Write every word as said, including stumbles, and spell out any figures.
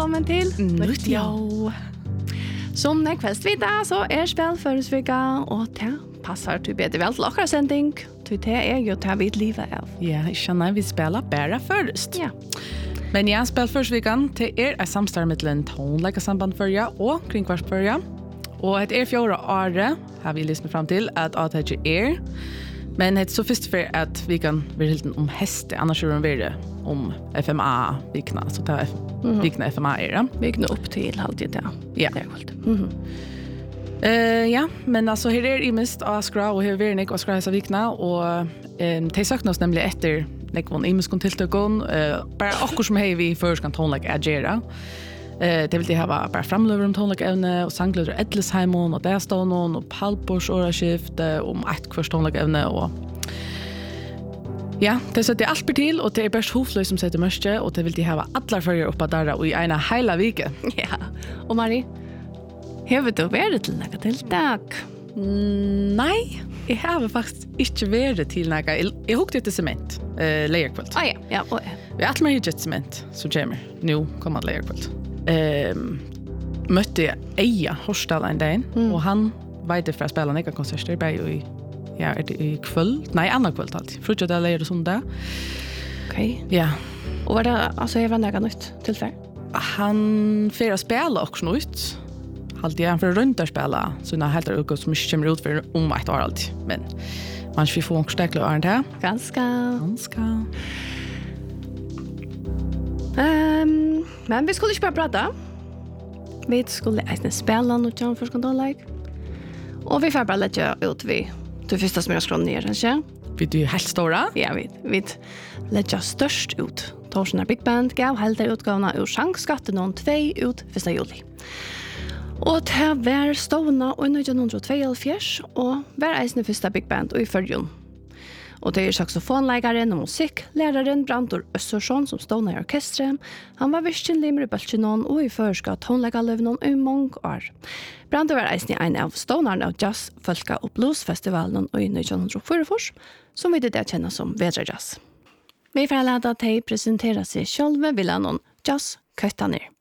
velkommen til Nuttjo. Som nekvest vita, så er spil føresvika, og det passar til bedre vel til akkurat sending, til det er jo til vi livet av. Ja, jeg kjenner vi spiller bare først. Ja. Men jeg spiller førsvikan til er et samstarv mellom tonleikasamband førja og kringkvars førja. Og et er fjore året har vi lyst fram til at A T G er. Men det er så først for at vi kan være helt om heste, annars er det være om F M A-vikna, så det er mm-hmm. vikna F M A er det. Vikna opp til halvtid, ja. Ja. Det er godt. Mm-hmm. Uh, ja, men altså her er i mist av skra, og her er vi av skra hessa vikna, og um, de søkner oss nemlig etter nekvån imiskon tiltøkken, uh, bare akkur som hei vi førskan tonlag agera. Uh, det vil de hava bare framløver om tonlagevne, og sangløver Edlesheimon, og Dæstånon, og Palpors åraskift, om ett kvars tonlagevne, og ja, det setter alt til, og det er bæst hofløy som setter mørke, og det vil de hava allar førjer oppa der, og i ena heila vike. Ja, og Marie, hever du vært til noe tiltak? Mm, nei, jeg har faktisk ikke vært til noe. Jeg, jeg hukte etter sement, uh, leierkveld. Ah, ja, ja. Og, ja. Vi har alltid med et sement som kommer. Nå kommer det leierkveld. Um, møtte jeg Eia Horsdal en dag, mm. og han vet fra å spille noen konserter, bare i, ja, er det i kveld? Nei, annen kveld alltid. Frutja det leier og sånn der. Ok. Ja. Og var det, altså, jeg var noe nytt tilfell? Han får å spille også nytt. Alltid han för runt där spela så när helt uppe som inte kommer ut för om ett år alltid. Men man får få en stäckla och det. Ganska. Ganska. Ehm, men vi skulle inte bara prata. Vi skulle äta spela något jag för ska like. Och vi får bara lägga ut vi. Du första som jag scrollar ner kanske. Vi du helt stora? Ja, vi vi lägga störst ut. Torsen Big Band gav helt utgåvorna ur Sjankskatten och två ut första juli. Og det var stående i nitton tjueto og var eisende første Big Band i Førjun. Og det er saksofonleggeren og musikklæreren Brandur Øssersson som stående i orkestret. Han var virkelig i Bølgenon og i førska tonleggerløvnen i mange år. Brandur var eisende en av stående av jazz, folka og bluesfestivalen i nitton tjuefire, som vi det kjenner som Vedra Jazz. Vi får lade at de presenterer seg selv vil ha noen jazz-køttaner.